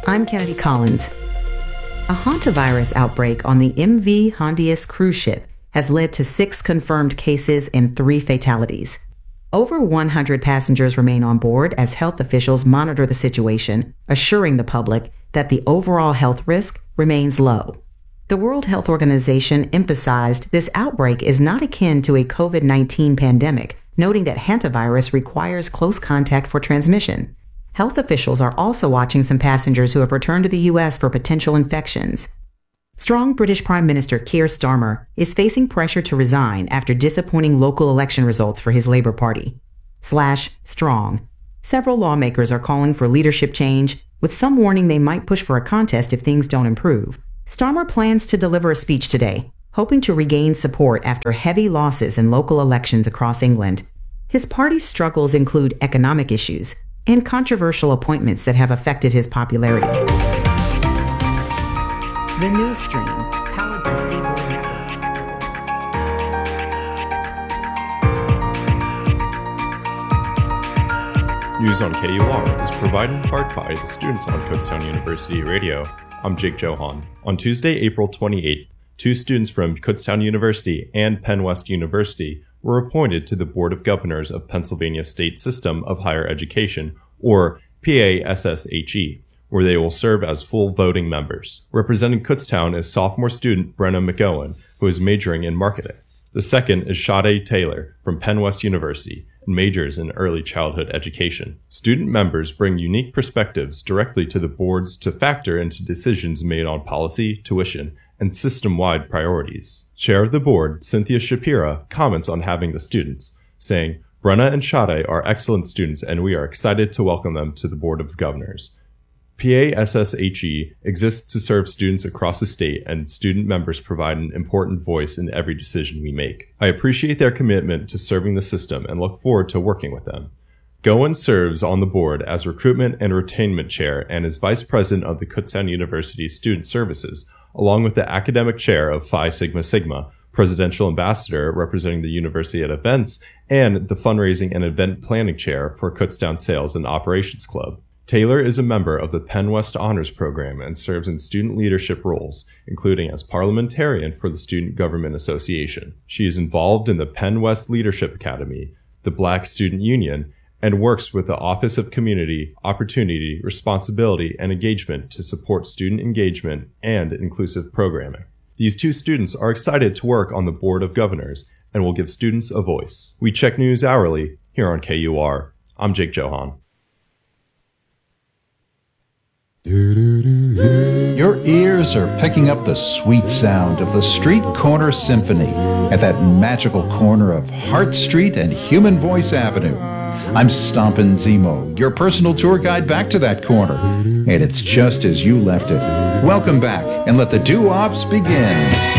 I'm Kennedy Collins. A hantavirus outbreak on the MV Hondius cruise ship has led to 6 confirmed cases and 3 fatalities. Over 100 passengers remain on board as health officials monitor the situation, assuring the public that the overall health risk remains low. The World Health Organization emphasized this outbreak is not akin to a COVID-19 pandemic, noting that hantavirus requires close contact for transmission. Health officials are also watching some passengers who have returned to the U.S. for potential infections. Strong British Prime Minister Keir Starmer is facing pressure to resign after disappointing local election results for his Labour Party. /Strong. Several lawmakers are calling for leadership change, with some warning they might push for a contest if things don't improve. Starmer plans to deliver a speech today, hoping to regain support after heavy losses in local elections across England. His party's struggles include economic issues and controversial appointments that have affected his popularity. The News Stream, powered by Seaboard Networks. News on KUR is provided in part by the students on Kutztown University Radio. I'm Jake Johan. On Tuesday, April 28th, 2 students from Kutztown University and Penn West University were appointed to the Board of Governors of Pennsylvania State System of Higher Education, or PASSHE, where they will serve as full voting members. Representing Kutztown is sophomore student Brenna McGowan, who is majoring in marketing. The second is Sade Taylor from Penn West University and majors in early childhood education. Student members bring unique perspectives directly to the boards to factor into decisions made on policy, tuition, and system-wide priorities. Chair of the board, Cynthia Shapira, comments on having the students, saying, "Brenna and Sade are excellent students and we are excited to welcome them to the Board of Governors. PASSHE exists to serve students across the state, and student members provide an important voice in every decision we make. I appreciate their commitment to serving the system and look forward to working with them." Goen serves on the board as Recruitment and Retainment Chair and is Vice President of the Kutztown University Student Services, along with the Academic Chair of Phi Sigma Sigma, Presidential Ambassador representing the university at events, and the Fundraising and Event Planning Chair for Kutztown Sales and Operations Club. Taylor is a member of the Penn West Honors Program and serves in student leadership roles, including as parliamentarian for the Student Government Association. She is involved in the Penn West Leadership Academy, the Black Student Union, and works with the Office of Community, Opportunity, Responsibility, and Engagement to support student engagement and inclusive programming. These 2 students are excited to work on the Board of Governors and will give students a voice. We check news hourly here on KUR. I'm Jake Johan. Your ears are picking up the sweet sound of the Street Corner Symphony at that magical corner of Hart Street and Human Voice Avenue. I'm Stompin' Zemo, your personal tour guide back to that corner, and it's just as you left it. Welcome back, and let the doo-wops begin.